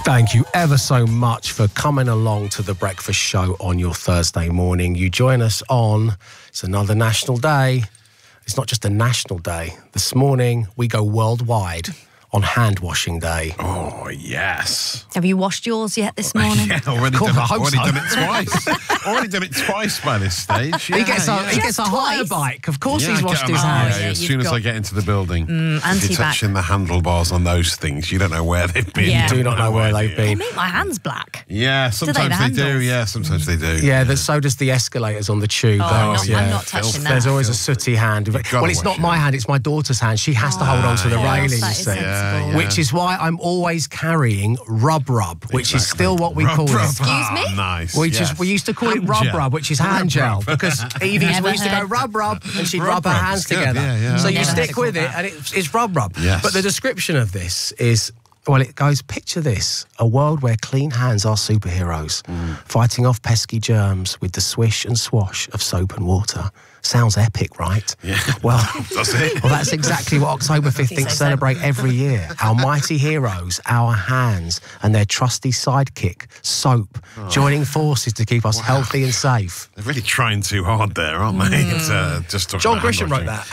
Thank you ever so much for coming along to The Breakfast Show on your Thursday morning. You join us on, it's another national day. It's not just a national day. This morning, we go worldwide on Hand Washing Day. Oh, yes. Have you washed yours yet this morning? Yeah, already Cool, done I hope so. it twice. Already done it twice by this stage. Yeah, He gets a hire twice? bike. Of course Yeah, he's I washed get his on that. hands. Yeah, as You've soon as got- I get into the building, if you're anti-bac. touching the handlebars on those things, you don't know where they've been. Yeah. Do not know where they've been. Make my hands black. Yeah, sometimes the they do. handles? Yeah, sometimes they do. Yeah, so does the escalators on the tube. I'm yeah. not touching that. There's always a sooty hand. gotta Well, it's not wash my it. hand, it's my daughter's hand. She has to hold on to the Of course, railing, you that is see. sensible. Yeah. Which is why I'm always carrying rub, which is still what we call it. Excuse me? Ah, nice. We yes. we used to call it Hand rub gel. which is hand gel, because Evie's Never we used to go heard. rub, and she'd rub her Rub, hands it's good, together. yeah. So you Never stick heard it with called it, that. and it's rub. Yes. But the description of this is, well, it goes, picture this, a world where clean hands are superheroes, fighting off pesky germs with the swish and swash of soap and water. Sounds epic, right? Yeah. Well, Does it? well, that's exactly what October 15th so. celebrate every year. Our mighty heroes, our hands, and their trusty sidekick, soap, joining forces to keep us healthy and safe. They're really trying too hard there, aren't they? It's, just talking John about Grisham wrote hand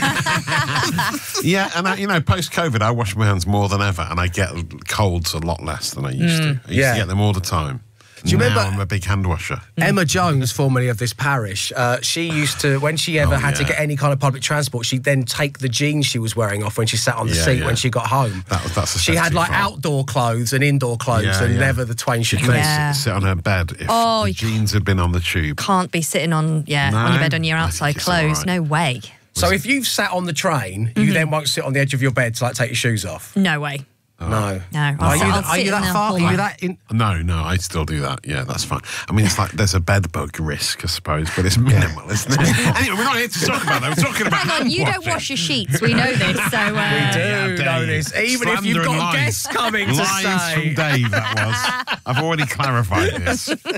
that. washing. Yeah, and post-COVID, I wash my hands more than ever, and I get colds a lot less than I used to. I used Yeah. to get them all the time. Do you remember- I'm a big hand washer. Emma Jones, formerly of this parish, she used to, when she ever had to yeah. get any kind of public transport, she'd then take the jeans she was wearing off when she sat on the Yeah, seat yeah. when she got home. That's a She had sexy like thought. outdoor clothes and indoor clothes, Yeah, and yeah. never the twain should Couldn't meet. Yeah. sit on her bed if Oh, the you jeans had been on the tube. Can't be sitting on your bed on your I outside think it's all clothes. right. No way. So if you've sat on the train, you then won't sit on the edge of your bed to like take your shoes off. No way. No. No. Are I'll you, sit- I'll are sit you in that the far? Are hallway. you that in? No, I still do that. Yeah, that's fine. I mean, it's like there's a bed bug risk, I suppose, but it's minimal, isn't it? Anyway, we're not here to talk about that. We're talking about Hang on, hand you don't washing. wash your sheets. We know this. So Yeah, do Dave. know this, even if you've Slander and got lies. guests coming to Lies say. from Dave, that was. I've already clarified this.